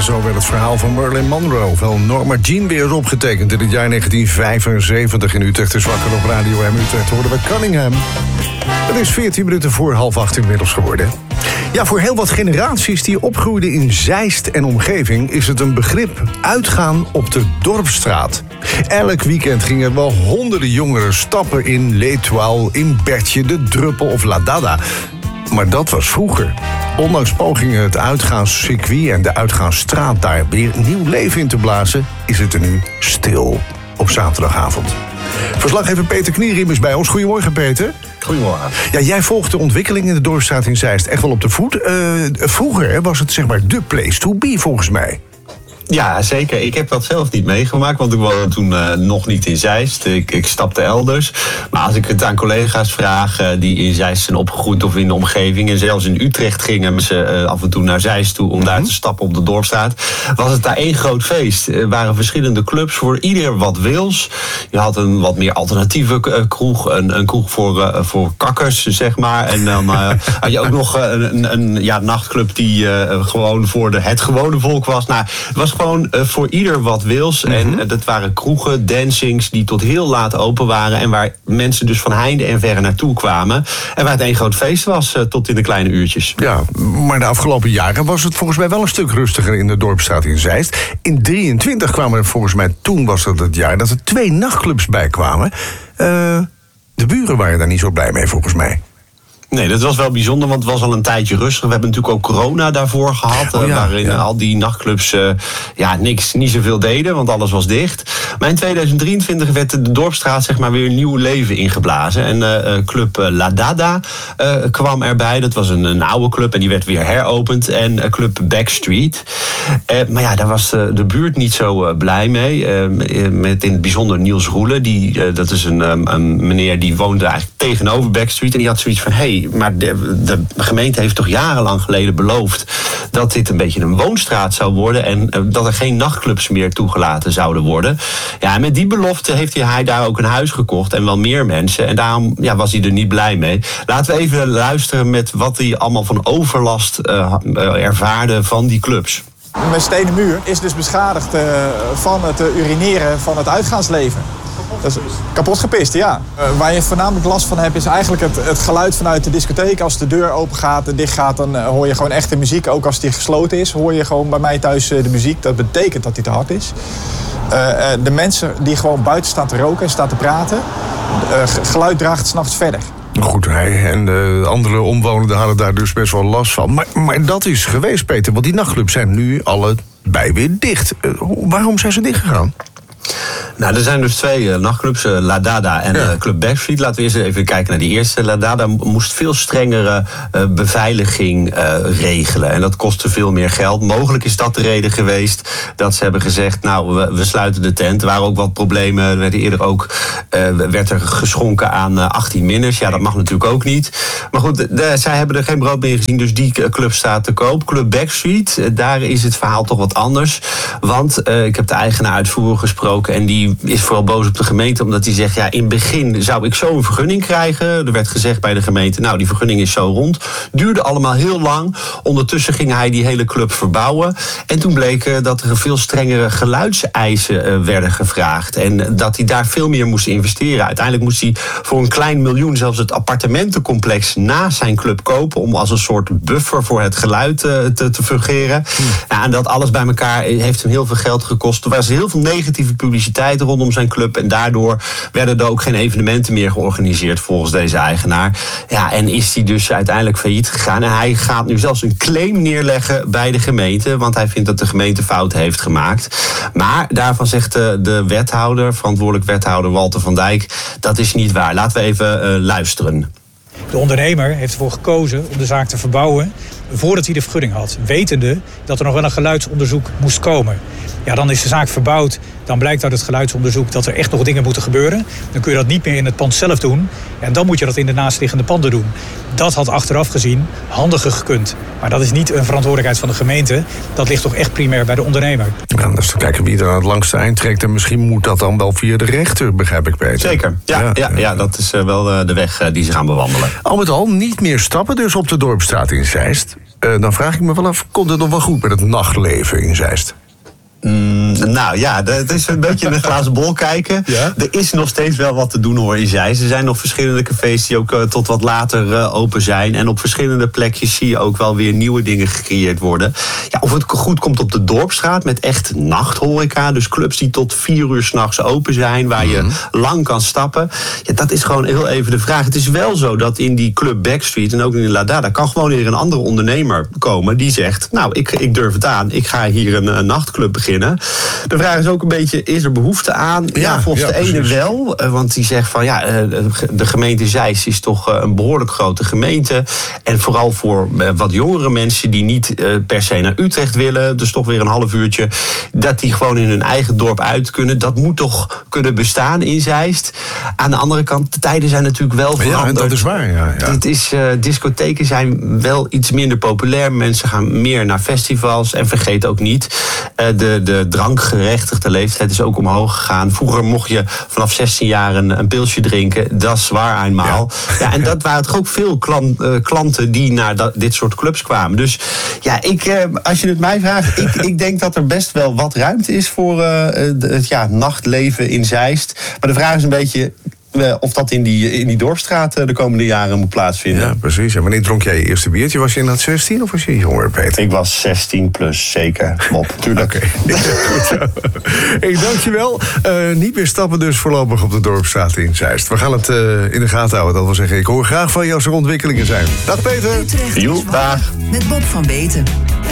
En zo werd het verhaal van Marilyn Monroe, ofwel Norma Jean, weer opgetekend in het jaar 1975 in Utrecht. Is wakker op Radio M Utrecht hoorden we Cunningham. Het is 14 minuten voor 7:30 inmiddels geworden. Ja, voor heel wat generaties die opgroeiden in Zeist en omgeving is het een begrip uitgaan op de Dorpsstraat. Elk weekend gingen wel honderden jongeren stappen in L'Étoile, in Bertje, De Druppel of La Dada. Maar dat was vroeger. Ondanks pogingen het uitgaanscircuit en de uitgaansstraat daar weer nieuw leven in te blazen, is het er nu stil op zaterdagavond. Verslaggever Peter Knieriem is bij ons. Goedemorgen, Peter. Goedemorgen. Ja, jij volgt de ontwikkeling in de Dorpsstraat in Zeist echt wel op de voet. Vroeger was het zeg maar de place to be volgens mij. Ja, zeker. Ik heb dat zelf niet meegemaakt, want ik woonde toen nog niet in Zeist. Ik stapte elders. Maar als ik het aan collega's vraag die in Zeist zijn opgegroeid of in de omgeving, en zelfs in Utrecht gingen ze af en toe naar Zeist toe om daar te stappen op de Dorpsstraat, was het daar één groot feest. Er waren verschillende clubs voor ieder wat wils. Je had een wat meer alternatieve kroeg, een kroeg voor kakkers, zeg maar. En dan had je ook nog een nachtclub die gewoon voor het gewone volk was. Nou, het was gewoon voor ieder wat wils. En dat waren kroegen, dancings die tot heel laat open waren. En waar mensen dus van heinde en verre naartoe kwamen. En waar het één groot feest was tot in de kleine uurtjes. Ja, maar de afgelopen jaren was het volgens mij wel een stuk rustiger in de Dorpsstraat in Zeist. In 23 kwamen er volgens mij, toen was het jaar, dat er 2 nachtclubs bij kwamen. De buren waren daar niet zo blij mee volgens mij. Nee, dat was wel bijzonder, want het was al een tijdje rustig. We hebben natuurlijk ook corona daarvoor gehad. Waarin al die nachtclubs niet zoveel deden, want alles was dicht. Maar in 2023 werd de Dorpsstraat zeg maar weer een nieuw leven ingeblazen. En club La Dada kwam erbij. Dat was een oude club en die werd weer heropend. En club Backstreet. Maar ja, daar was de buurt niet zo blij mee. Met in het bijzonder Niels Roelen. Dat is een meneer die woonde eigenlijk tegenover Backstreet. En die had zoiets van, maar de gemeente heeft toch jarenlang geleden beloofd dat dit een beetje een woonstraat zou worden en dat er geen nachtclubs meer toegelaten zouden worden. Ja, en met die belofte heeft hij daar ook een huis gekocht en wel meer mensen. En daarom was hij er niet blij mee. Laten we even luisteren met wat hij allemaal van overlast ervaarde van die clubs. Mijn stenen muur is dus beschadigd van het urineren van het uitgaansleven. Dat is kapot gepist, ja. Waar je voornamelijk last van hebt is eigenlijk het geluid vanuit de discotheek. Als de deur open gaat en dicht gaat, dan hoor je gewoon echte muziek. Ook als die gesloten is, hoor je gewoon bij mij thuis de muziek. Dat betekent dat die te hard is. De mensen die gewoon buiten staan te roken en staan te praten, geluid draagt 's nachts verder. Goed, hij en de andere omwonenden hadden daar dus best wel last van. Maar dat is geweest, Peter, want die nachtclubs zijn nu allebei weer dicht. Waarom zijn ze dichtgegaan? Nou, er zijn dus 2 nachtclubs, La Dada en Club Backstreet. Laten we eerst even kijken naar die eerste. La Dada moest veel strengere beveiliging regelen. En dat kostte veel meer geld. Mogelijk is dat de reden geweest dat ze hebben gezegd, nou, we sluiten de tent. Er waren ook wat problemen. Er werd eerder ook werd er geschonken aan 18-minners. Ja, dat mag natuurlijk ook niet. Maar goed, zij hebben er geen brood meer gezien. Dus die club staat te koop. Club Backstreet, daar is het verhaal toch wat anders. Want ik heb de eigenaar uitvoerig gesproken. En die is vooral boos op de gemeente, omdat hij zegt, in het begin zou ik zo een vergunning krijgen. Er werd gezegd bij de gemeente, nou, die vergunning is zo rond. Duurde allemaal heel lang. Ondertussen ging hij die hele club verbouwen. En toen bleek dat er veel strengere geluidseisen werden gevraagd. En dat hij daar veel meer moest investeren. Uiteindelijk moest hij voor een klein miljoen zelfs het appartementencomplex naast zijn club kopen, om als een soort buffer voor het geluid te fungeren. Ja, en dat alles bij elkaar heeft hem heel veel geld gekost. Er was heel veel negatieve publiciteit rondom zijn club. En daardoor werden er ook geen evenementen meer georganiseerd volgens deze eigenaar. Ja, en is hij dus uiteindelijk failliet gegaan. En hij gaat nu zelfs een claim neerleggen bij de gemeente, want hij vindt dat de gemeente fout heeft gemaakt. Maar daarvan zegt de wethouder, verantwoordelijk wethouder Walter van Dijk, dat is niet waar. Laten we even luisteren. De ondernemer heeft ervoor gekozen om de zaak te verbouwen voordat hij de vergunning had, wetende dat er nog wel een geluidsonderzoek moest komen. Ja, dan is de zaak verbouwd. Dan blijkt uit het geluidsonderzoek dat er echt nog dingen moeten gebeuren. Dan kun je dat niet meer in het pand zelf doen. En dan moet je dat in de naastliggende panden doen. Dat had achteraf gezien handiger gekund. Maar dat is niet een verantwoordelijkheid van de gemeente. Dat ligt toch echt primair bij de ondernemer. Ja, dat is te kijken wie er aan het langste eind trekt. En misschien moet dat dan wel via de rechter, begrijp ik, Peter. Zeker, ja, dat is wel de weg die ze gaan bewandelen. Al met al niet meer stappen dus op de Dorpsstraat in Zeist. Dan vraag ik me wel af, komt het nog wel goed met het nachtleven in Zeist? Nou ja, het is een beetje in een glazen bol kijken. Ja? Er is nog steeds wel wat te doen hoor in Zeist. Er zijn nog verschillende cafés die ook tot wat later open zijn. En op verschillende plekjes zie je ook wel weer nieuwe dingen gecreëerd worden. Ja, of het goed komt op de Dorpsstraat met echt nachthoreca. Dus clubs die tot 4 uur 's nachts open zijn. Waar je lang kan stappen. Ja, dat is gewoon heel even de vraag. Het is wel zo dat in die club Backstreet en ook in de La Dada kan gewoon weer een andere ondernemer komen die zegt, nou, ik durf het aan. Ik ga hier een nachtclub beginnen. De vraag is ook een beetje, is er behoefte aan? Ja, volgens de ene wel. Want die zegt van, de gemeente Zeist is toch een behoorlijk grote gemeente. En vooral voor wat jongere mensen die niet per se naar Utrecht willen, dus toch weer een half uurtje, dat die gewoon in hun eigen dorp uit kunnen. Dat moet toch kunnen bestaan in Zeist. Aan de andere kant, de tijden zijn natuurlijk wel veranderd. Ja, dat is waar. Ja. Het is, discotheken zijn wel iets minder populair. Mensen gaan meer naar festivals. En vergeet ook niet, de drankgerechtigde leeftijd is ook omhoog gegaan. Vroeger mocht je vanaf 16 jaar een pilsje drinken. Dat is waar eenmaal. Ja, en dat waren toch ook veel klanten die naar dit soort clubs kwamen. Dus ja, als je het mij vraagt, ik denk dat er best wel wat ruimte is voor het nachtleven in Zeist. Maar de vraag is een beetje of dat in die Dorpsstraat de komende jaren moet plaatsvinden. Ja, precies. En wanneer dronk jij je eerste biertje? Was je inderdaad 16 of was je jonger, Peter? Ik was 16 plus, zeker. Mop, tuurlijk. Oké. Goed zo. Hey, dankjewel. Niet meer stappen dus voorlopig op de Dorpsstraat in Zeist. We gaan het in de gaten houden. Dat wil zeggen, ik hoor graag van jou als er ontwikkelingen zijn. Dag Peter. Utrecht is dag. met Bob van Beten.